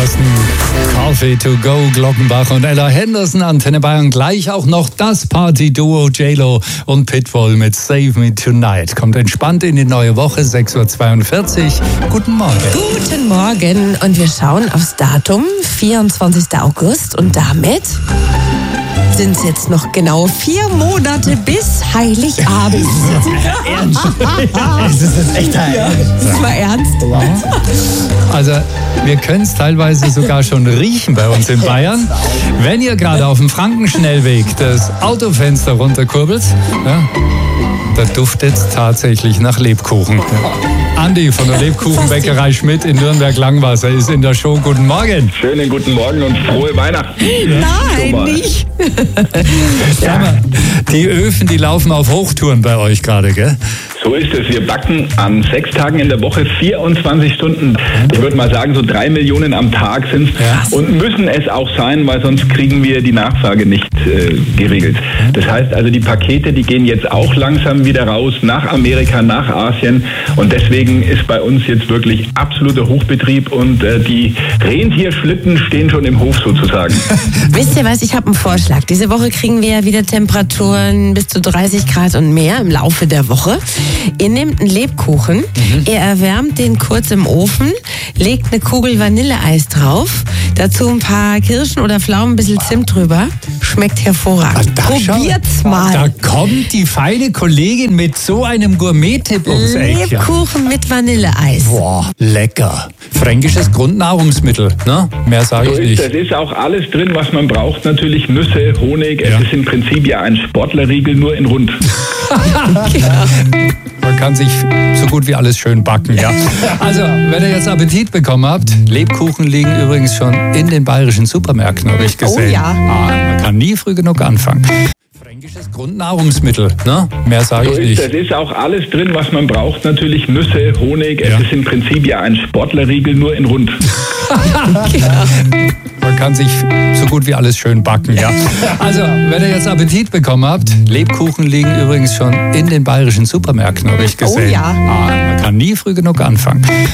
Carsten, Coffee to go, Glockenbach und Ella Henderson, Antenne Bayern. Gleich auch noch das Party-Duo J-Lo und Pitbull mit Save Me Tonight. Kommt entspannt in die neue Woche, 6.42 Uhr. Guten Morgen. Guten Morgen und wir schauen aufs Datum, 24. August und damit sind es jetzt noch genau 4 Monate bis Heiligabend. Ernst? Das ist echt ernst. Das war ernst. Also, wir können es teilweise sogar schon riechen bei uns in Bayern. Wenn ihr gerade auf dem Frankenschnellweg das Autofenster runterkurbelt, ja, da duftet es tatsächlich nach Lebkuchen. Andi von der Lebkuchenbäckerei Schmidt in Nürnberg-Langwasser ist in der Show. Guten Morgen. Schönen guten Morgen und frohe Weihnachten. Nein, nicht. Sag mal, die Öfen, die laufen auf Hochtouren bei euch gerade, gell? So ist es. Wir backen an 6 Tagen in der Woche 24 Stunden. Ich würde mal sagen, so 3 Millionen am Tag sind es. Ja. Und müssen es auch sein, weil sonst kriegen wir die Nachfrage nicht geregelt. Das heißt also, die Pakete, die gehen jetzt auch langsam wieder raus nach Amerika, nach Asien. Und deswegen ist bei uns jetzt wirklich absoluter Hochbetrieb und die Rentierschlitten stehen schon im Hof sozusagen. Wisst ihr was, ich habe einen Vorschlag. Diese Woche kriegen wir ja wieder Temperaturen bis zu 30 Grad und mehr im Laufe der Woche. Ihr nehmt einen Lebkuchen, ihr erwärmt den kurz im Ofen, legt eine Kugel Vanilleeis drauf, dazu ein paar Kirschen oder Pflaumen, ein bisschen Zimt drüber. Schmeckt hervorragend. Probiert's mal. Da kommt die feine Kollegin mit so einem Gourmet-Tipp ums Eck. Lebkuchen mit Vanilleeis. Boah, lecker. Fränkisches Grundnahrungsmittel, ne? Mehr sage ich nicht. Es ist auch alles drin, was man braucht. Natürlich Nüsse, Honig. Ja. Es ist im Prinzip ja ein Sportlerriegel, nur in rund. Man kann sich so gut wie alles schön backen, ja. Also, wenn ihr jetzt Appetit bekommen habt, Lebkuchen liegen übrigens schon in den bayerischen Supermärkten, habe ich gesehen. Oh ja. Man kann nie früh genug anfangen. Fränkisches Grundnahrungsmittel, ne? Mehr sage ich nicht. Es ist auch alles drin, was man braucht. Natürlich Nüsse, Honig. Ja. Es ist im Prinzip ja ein Sportlerriegel, nur in rund. Man kann sich so gut wie alles schön backen, ja. Also, wenn ihr jetzt Appetit bekommen habt, Lebkuchen liegen übrigens schon in den bayerischen Supermärkten, habe ich gesehen. Oh ja. Man kann nie früh genug anfangen.